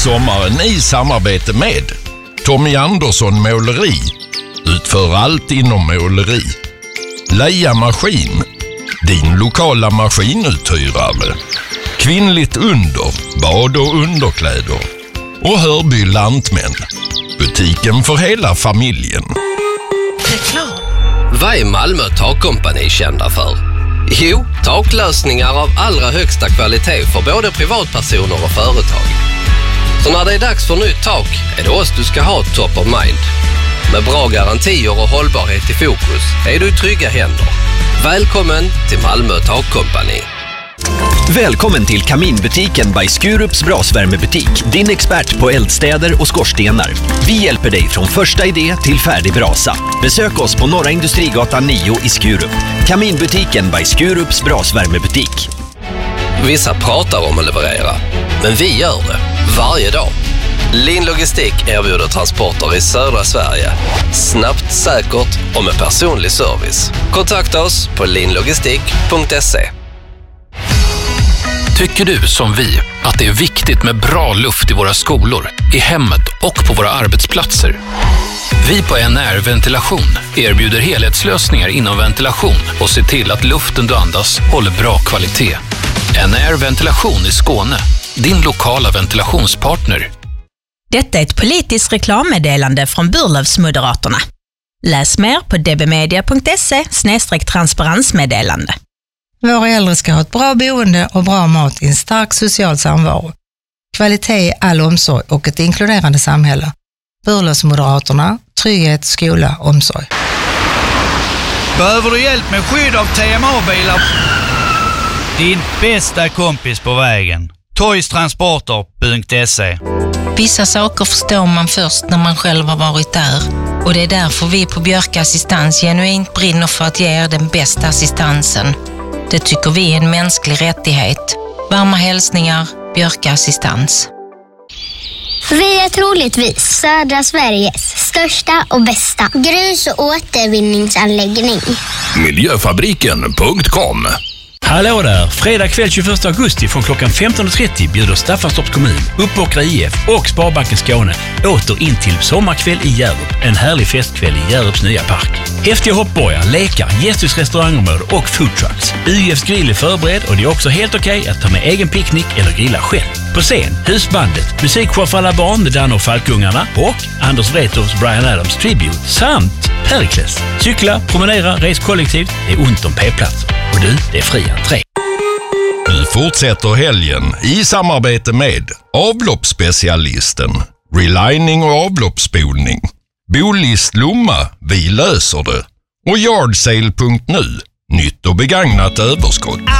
sommaren i samarbete med Tommy Andersson Måleri. Utför allt inom måleri. Leia Maskin, din lokala maskinuthyrare. Kvinnligt under, bad- och underkläder. Och Hörby Lantmän, butiken för hela familjen. Reklam. Vad är Malmö Takkompani kända för? Jo, taklösningar av allra högsta kvalitet för både privatpersoner och företag. Så när det är dags för nytt tak är det oss du ska ha top of mind. Med bra garantier och hållbarhet i fokus är du i trygga händer. Välkommen till Malmö Takkompani. Välkommen till Kaminbutiken by Skurups brasvärmebutik. Din expert på eldstäder och skorstenar. Vi hjälper dig från första idé till färdig brasa. Besök oss på Norra Industrigatan 9 i Skurup. Kaminbutiken by Skurups brasvärmebutik. Vissa pratar om att leverera, men vi gör det varje dag. Lin Logistik erbjuder transporter i södra Sverige. Snabbt, säkert och med personlig service. Kontakta oss på linlogistik.se. Tycker du som vi att det är viktigt med bra luft i våra skolor, i hemmet och på våra arbetsplatser? Vi på NR Ventilation erbjuder helhetslösningar inom ventilation och ser till att luften du andas håller bra kvalitet. NR Ventilation i Skåne, din lokala ventilationspartner. Detta är ett politiskt reklammeddelande från Burlövsmoderaterna. Läs mer på dbmedia.se/transparensmeddelande. Våra äldre ska ha ett bra boende och bra mat i en stark social samvaro. Kvalitet, all omsorg och ett inkluderande samhälle. Burlövsmoderaterna, trygghet, skola, omsorg. Behöver du hjälp med skydd av TMA-bilar? Din bästa kompis på vägen. Toystransporter.se. Vissa saker förstår man först när man själv har varit där. Och det är därför vi på Björk Assistans genuint brinner för att ge er den bästa assistansen. Det tycker vi är en mänsklig rättighet. Varma hälsningar, Björk Assistans. Vi är troligtvis södra Sveriges största och bästa grus- och återvinningsanläggning. Miljöfabriken.com. Hallå där! Fredag kväll 21 augusti från klockan 15.30 bjuder Staffanstorps kommun, Uppåkra IF och Sparbanken Skåne åter in till sommarkväll i Hjärup. En härlig festkväll i Hjärups nya park. Häftiga hoppborgar, lekar, gästhus, restaurangområde och foodtrucks. UIFs grill är förberedd och det är också helt okej att ta med egen picknick eller grilla själv. På scen, husbandet, musikshow för alla barn med Danne och Falkungarna och Anders Wrethofs Bryan Adams Tribute samt Perikles. Cykla, promenera, res kollektivt, det är ont om p-platser. Och du, det är fri entré. Nu fortsätter helgen i samarbete med avloppsspecialisten, relining och avloppsspolning, Bolist Lomma, vi löser det, och Yardsale.nu, nytt och begagnat överskott.